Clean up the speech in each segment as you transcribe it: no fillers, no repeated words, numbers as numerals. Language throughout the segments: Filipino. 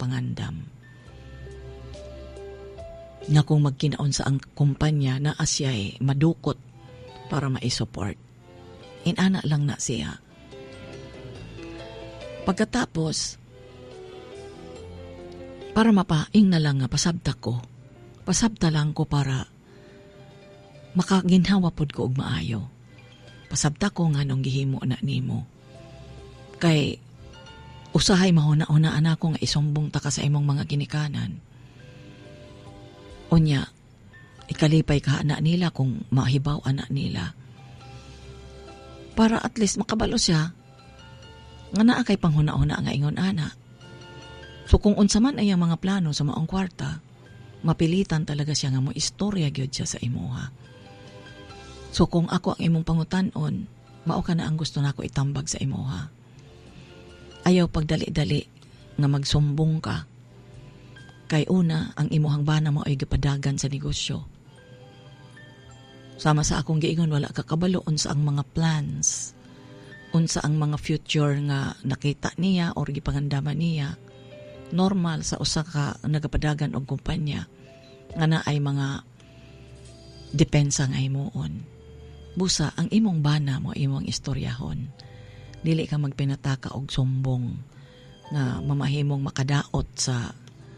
pangandam na kung magkinaon sa ang kumpanya na asya'y madukot para ma-support. Inana lang na siya. Pagkatapos, para mapaing na lang nga pasabta lang ko para makaginhawa pod ko og maayo. Pasabta ko nga nung gihimo na nimo. Kay usahay mahuna-hunaan ako nga isumbong ta ka sa imong mga ginikanan. Unya, ikalipay ka anak nila kung mahibaw anak nila. Para at least makabalo siya nga naa kay panghuna-huna nga ingon ana. So kung unsa man ay ang mga plano sa maong kwarta, mapilitan talaga siya nga mo istorya gyud siya sa imuha. So kung ako ang imong pangutanon, mao ka na ang gusto nako itambag sa imuha. Ayaw pagdali-dali nga magsumbong ka. Kay una, ang imuhang bana mo ay gipadagan sa negosyo. Sama sa akong giingon, wala ka kabalo unsa ang mga plans, unsa ang mga future nga nakita niya or gipangandaman niya. Normal sa usa ka nagapadagan og kumpanya nga na ay mga depensa nga himuon. Busa, ang imong bana mo, imong istoryahon. Dili ka magpinataka og sumbong nga mamahimong makadaot sa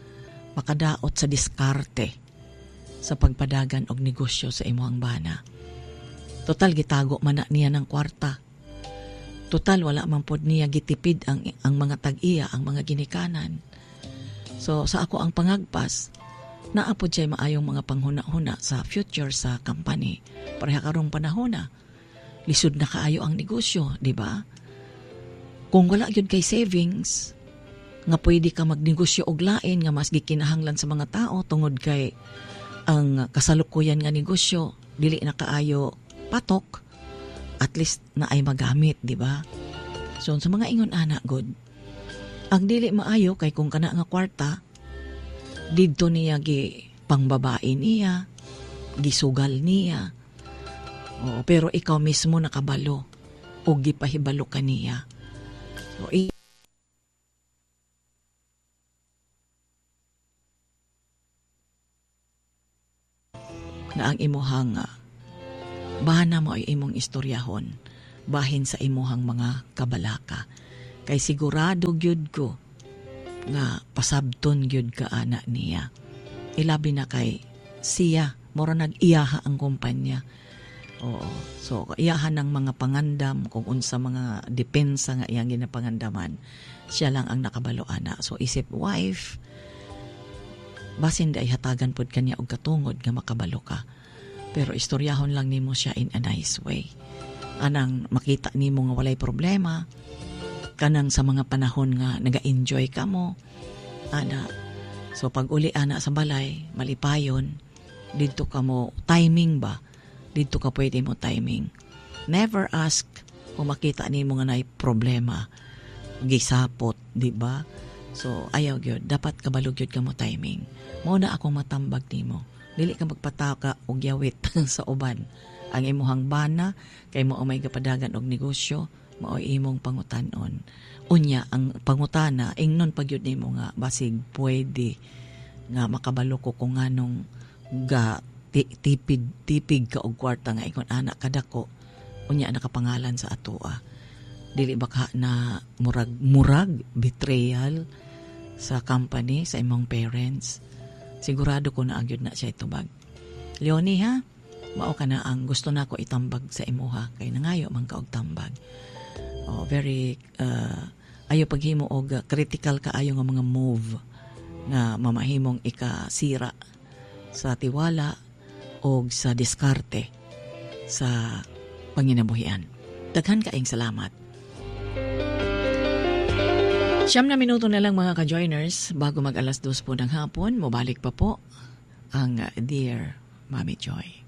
diskarte sa pagpadagan og negosyo sa imong bana. Total gitago man na niya ng kwarta. Total wala man pod niya gitipid ang mga tag-iya, ang mga ginikanan. So sa ako ang pangagpas, naapod siya maayong mga panghuna-huna sa future sa company. Pareha karong panahon na lisod na kaayo ang negosyo, di ba? Kung wala yun kay savings, nga pwede ka magnegosyo og lain nga mas gikinahanglan sa mga tao tungod kay ang kasalukuyan nga negosyo dili na kaayo patok, at least na ay magamit, di ba? So sa mga ingon ana good, ang dili maayo kay kung kana nga kwarta didto niya gi pangbabae niya, gisugal niya. Oo, pero ikaw mismo nakabalo o gipahibalo ka niya. So, na ang imuhang bahana mo ay imong istoryahon bahin sa imuhang mga kabalaka. Kay sigurado gyud ko nga pasabton gyud ka ana niya. Ilabi na kay siya, mura nag-iyaha ang kumpanya. Oo. So, iyahan ng mga pangandam kung unsa mga depensa nga iyang ginapangandaman. Siya lang ang nakabalo ana. So, isip wife, basin day hatagan pod kanya og katungod nga makabalo ka. Pero istoryahon lang nimo siya in a nice way. Anang makita nimo nga walay problema, kanang sa mga panahon nga naga-enjoy ka mo, ana. So pag uli ana sa balay, malipayon, dito ka mo timing ba? Dito ka pwede mo timing. Never ask kung makita nimo nga naay problema, gisapot, di ba? So ayaw gyud, dapat kabalog gyud ka mo timing. Mao na akong matambag nimo. Dili ka magpataka og yawit sa uban. Ang imuhang bana kay mo may kapadagan og negosyo, mao imong pangutanon. Unya ang pangutana ingnon pagyud nimo nga basig pwede nga makabalo ko kung nganong ga tipig ka og kwarta nga ingon anak kadako. Unya nakapangalan sa atoa. Dili baka na murag betrayal sa company, sa imong parents. Sigurado ko na agyud na siya itubag. Leonie ha, mao ka na ang gusto nako itambag sa imuha kay nangayo man ka og tambag. Oh, very ayo paghimo og critical kaayo nga mga move nga mamahimong ikasira sa tiwala og sa diskarte sa panginabuhian. Daghan kaayong salamat. 9 na minuto na lang mga ka-joiners bago mag alas 2 po ng hapon. Mabalik pa po ang Dear Mami Joy.